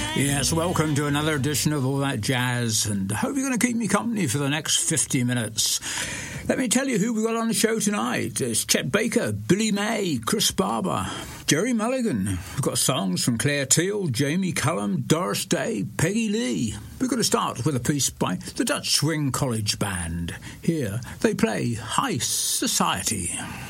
Yes, welcome to another edition of All That Jazz, and I hope you're going to keep me company for the next 50 minutes. Let me tell you who we've got on the show tonight. It's Chet Baker, Billy May, Chris Barber, Jerry Mulligan. We've got songs from Claire Teal, Jamie Cullum, Doris Day, Peggy Lee. We're going to start with a piece by the Dutch Swing College Band. Here they play High Society.